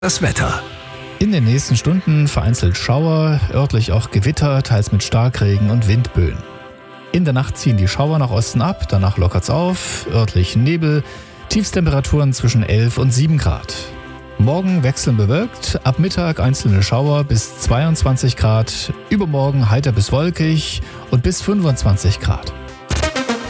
Das Wetter. In den nächsten Stunden vereinzelt Schauer, örtlich auch Gewitter, teils mit Starkregen und Windböen. In der Nacht ziehen die Schauer nach Osten ab, danach lockert's auf, örtlich Nebel, Tiefstemperaturen zwischen 11 und 7 Grad. Morgen wechselnd bewölkt, ab Mittag einzelne Schauer bis 22 Grad, übermorgen heiter bis wolkig und bis 25 Grad.